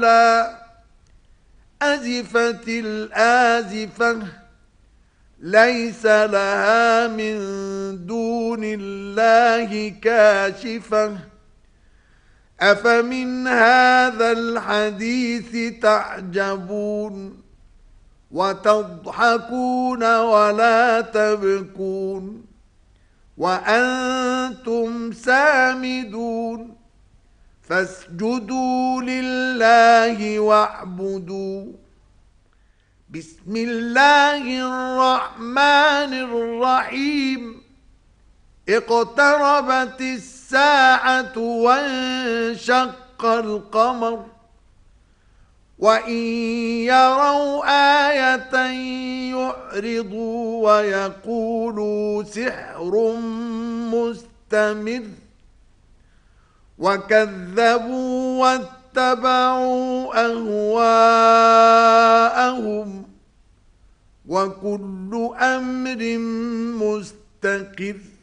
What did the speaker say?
لا أزفت الآزفة ليس لها من دون الله كاشفة أفمن هذا الحديث تعجبون وتضحكون ولا تبكون وأنتم سامدون فاسجدوا لله واعبدوا. بسم الله الرحمن الرحيم. اقتربت الساعة وانشق القمر وإن يروا آية يعرضوا ويقولوا سحر مستمر وكذبوا واتبعوا أهواءهم وكل أمر مستقر